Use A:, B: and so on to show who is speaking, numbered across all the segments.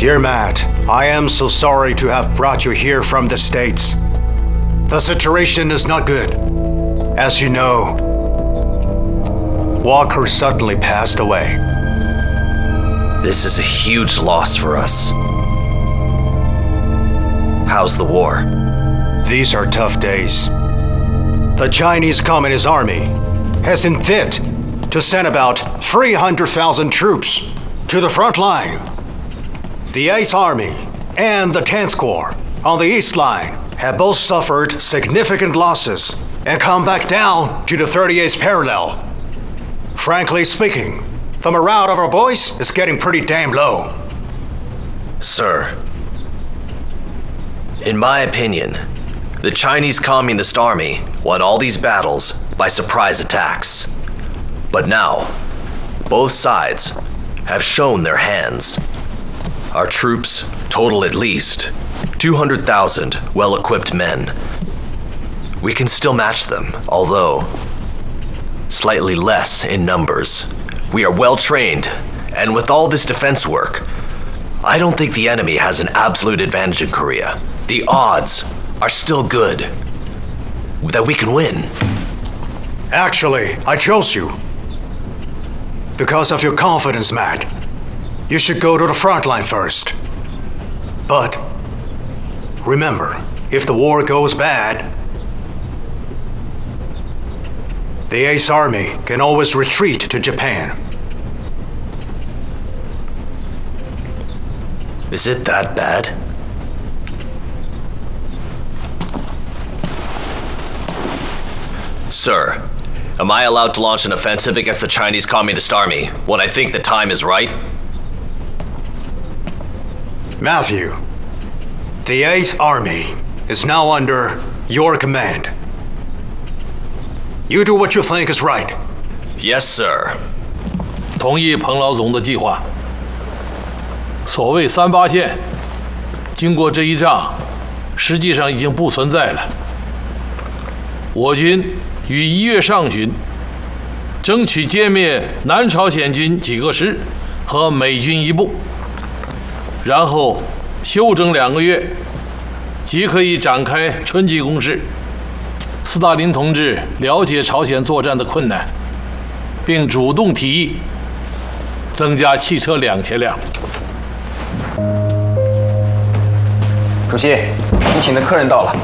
A: Dear Matt, I am so sorry to have brought you here from the States. The situation is not good. As you know, Walker suddenly passed away.
B: This is a huge loss for us. How's the war?
A: These are tough days. The Chinese Communist Army has seen fit to send about 300,000 troops to the front line. The 8th Army and the 10th Corps on the East Line have both suffered significant losses and come back down to the 38th parallel. Frankly speaking, the morale of our boys is getting pretty damn low.
B: Sir, in my opinion, the Chinese Communist Army won all these battles by surprise attacks. But now, both sides have shown their hands. Our troops total at least 200,000 well-equipped men. We can still match them, although slightly less in numbers. We are well-trained, and with all this defense work, I don't think the enemy has an absolute advantage in Korea. The odds are still good that we can win.
A: Actually, I chose you because of your confidence, Matt. You should go to the front line first. But remember, if the war goes bad, the 8th Army can always retreat to Japan.
B: Is it that bad? Sir, am I allowed to launch an offensive against the Chinese Communist Army when I think the time is right?
A: Matthew, the 8th Army is now under your command. You do what you think is right.
B: Yes, sir.
C: 同意彭老总的计划。所谓38线，经过这一仗，实际上已经不存在了。我军于1月上旬，争取歼灭南朝鲜军几个师和美军一部，然后休整2个月，即可以展开春季攻势。斯大林同志了解朝鲜作战的困难，并主动提议增加汽车2000辆。
D: 主席，你请的客人到了。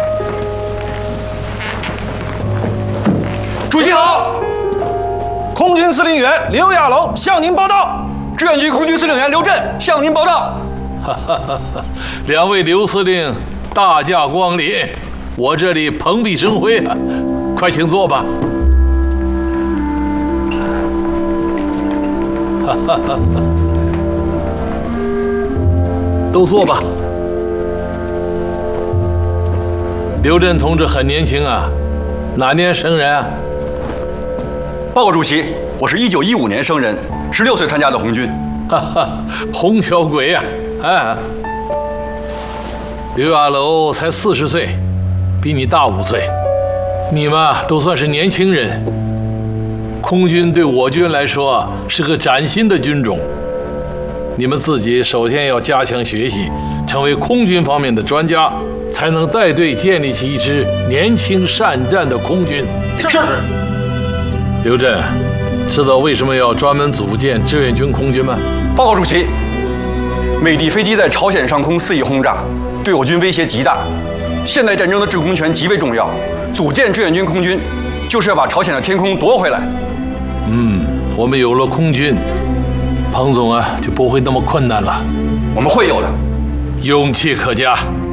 E: 主席好，空军司令员刘亚龙向您报道。志愿军空军司令员刘震向您报道。
C: 2位刘司令大驾光临，我这里蓬荜生辉啊！快请坐吧。都坐吧。刘震同志很年轻啊，哪年生人啊？
E: 报告主席，我是1915年生人，16岁参加的红军。
C: 红小鬼呀！啊，刘亚楼才40岁，比你大5岁。你们都算是年轻人。空军对我军来说是个崭新的军种，你们自己首先要加强学习，成为空军方面的专家，才能带队建立起一支年轻善战的空军。
E: 是。
C: 刘震，知道为什么要专门组建志愿军空军吗？
E: 报告主席，美帝飞机在朝鲜上空肆意轰炸，对我军威胁极大。现代战争的制空权极为重要，组建志愿军空军，就是要把朝鲜的天空夺回来。
C: 我们有了空军，彭总啊就不会那么困难了。
E: 我们会有的，
C: 勇气可嘉。